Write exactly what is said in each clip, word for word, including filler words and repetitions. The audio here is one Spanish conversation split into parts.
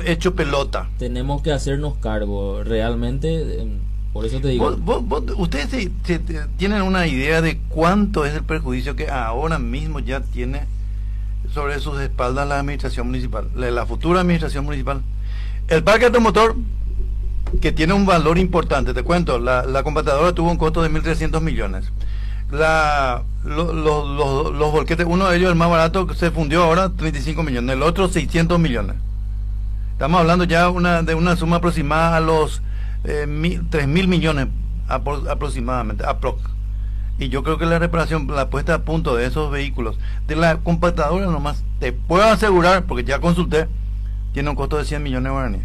hecho pelota. Tenemos que hacernos cargo, realmente, eh, por eso te digo. ¿Vos, vos, vos- ustedes se- se- te- tienen una idea de cuánto es el perjuicio que ahora mismo ya tiene sobre sus espaldas la administración municipal, la, la futura administración municipal? El parque automotor, que tiene un valor importante, te cuento, la, la computadora tuvo un costo de mil trescientos millones. La, lo- lo- lo- los volquetes, uno de ellos, el más barato, que se fundió ahora, treinta y cinco millones, el otro seiscientos millones. Estamos hablando ya una, de una suma aproximada a los eh, mil, tres mil millones apro- aproximadamente, aprox. Y yo creo que la reparación, la puesta a punto de esos vehículos, de la computadora nomás, te puedo asegurar, porque ya consulté, tiene un costo de cien millones de guaraníes.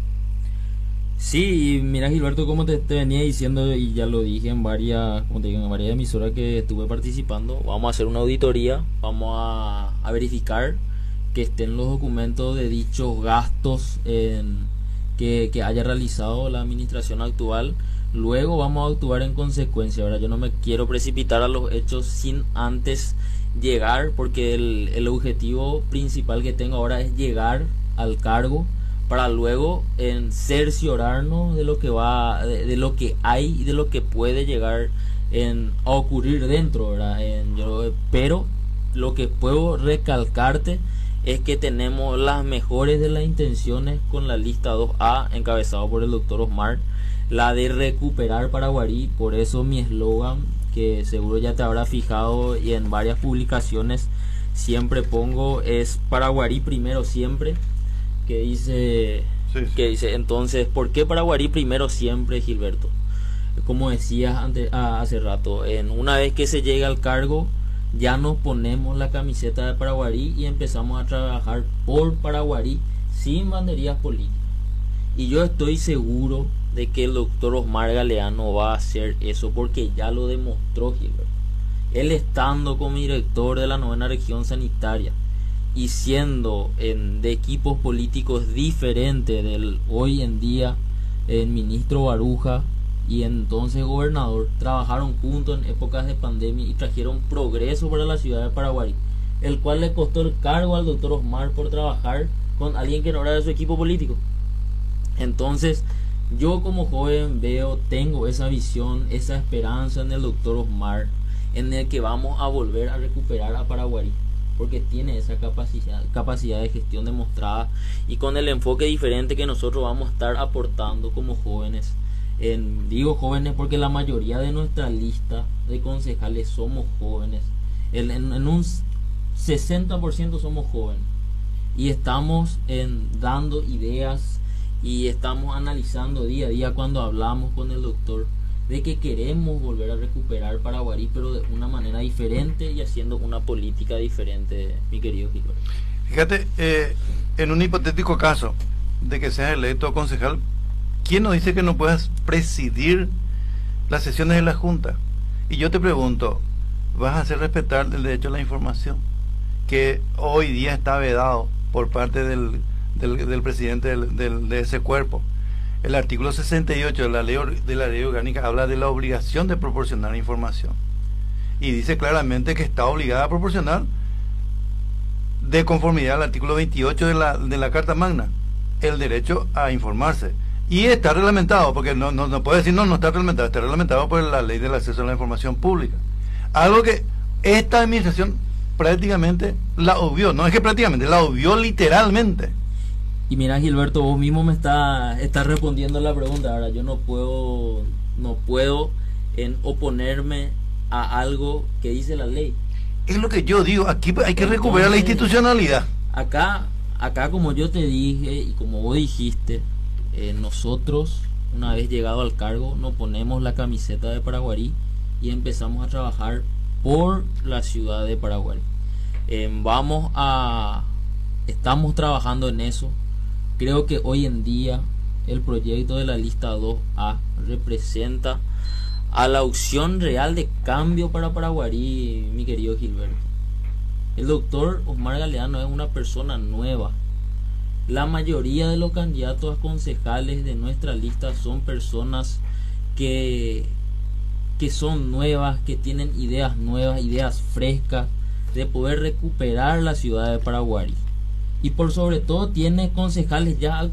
Sí, y mira Gilberto, como te, te venía diciendo y ya lo dije en varias, como te digo, en varias emisoras que estuve participando, vamos a hacer una auditoría, vamos a, a verificar que estén los documentos de dichos gastos en, que, que haya realizado la administración actual. Luego vamos a actuar en consecuencia. Ahora yo no me quiero precipitar a los hechos sin antes llegar, porque el, el objetivo principal que tengo ahora es llegar al cargo para luego en cerciorarnos de lo que va, de, de lo que hay y de lo que puede llegar en, a ocurrir dentro, ¿verdad? En, yo, pero lo que puedo recalcarte es que tenemos las mejores de las intenciones con la lista dos A encabezado por el doctor Osmar, la de recuperar Paraguarí. Por eso mi eslogan, que seguro ya te habrá fijado y en varias publicaciones siempre pongo, es Paraguarí primero siempre, que dice, Sí, sí. que dice entonces, ¿por qué Paraguarí primero siempre, Gilberto? Como decías antes, ah, hace rato, en una vez que se llega al cargo, ya nos ponemos la camiseta de Paraguarí y empezamos a trabajar por Paraguarí sin banderías políticas. Y yo estoy seguro de que el doctor Osmar Galeano va a hacer eso, porque ya lo demostró, Gilberto. Él estando como director de la novena región sanitaria y siendo en, de equipos políticos diferentes del hoy en día el ministro Baruja y entonces gobernador, trabajaron juntos en épocas de pandemia y trajeron progreso para la ciudad de Paraguarí, el cual le costó el cargo al doctor Osmar por trabajar con alguien que no era de su equipo político. Entonces yo como joven veo, tengo esa visión, esa esperanza en el doctor Osmar, en el que vamos a volver a recuperar a Paraguarí, porque tiene esa capacidad, capacidad de gestión demostrada, y con el enfoque diferente que nosotros vamos a estar aportando como jóvenes. En, digo jóvenes porque la mayoría de nuestra lista de concejales somos jóvenes, en, en, en un sesenta por ciento somos jóvenes, y estamos en, dando ideas y estamos analizando día a día cuando hablamos con el doctor de que queremos volver a recuperar Paraguarí, pero de una manera diferente y haciendo una política diferente, mi querido Gilberto. Fíjate, eh, en un hipotético caso de que seas electo concejal, ¿quién nos dice que no puedas presidir las sesiones de la Junta? Y yo te pregunto, ¿vas a hacer respetar el derecho a la información, que hoy día está vedado por parte del, del, del presidente del, del, de ese cuerpo? El artículo sesenta y ocho de la ley or- de la ley orgánica habla de la obligación de proporcionar información, y dice claramente que está obligada a proporcionar de conformidad al artículo veintiocho de la, de la Carta Magna el derecho a informarse, y está reglamentado, porque no, no, no puede decir no, no está reglamentado, está reglamentado por la ley del acceso a la información pública, algo que esta administración prácticamente la obvió, no es que prácticamente, la obvió literalmente. Y mira Gilberto, vos mismo me estás está respondiendo la pregunta. Ahora yo no puedo no puedo en oponerme a algo que dice la ley. Es lo que yo digo, aquí hay que recuperar la Entonces, institucionalidad. Acá, acá como yo te dije y como vos dijiste, eh, nosotros una vez llegado al cargo nos ponemos la camiseta de Paraguarí y empezamos a trabajar por la ciudad de Paraguarí. Eh, vamos a, estamos trabajando en eso. Creo que hoy en día el proyecto de la lista dos A representa a la opción real de cambio para Paraguarí, mi querido Gilberto. El doctor Osmar Galeano es una persona nueva. La mayoría de los candidatos a concejales de nuestra lista son personas que, que son nuevas, que tienen ideas nuevas, ideas frescas de poder recuperar la ciudad de Paraguarí. Y por sobre todo tiene concejales ya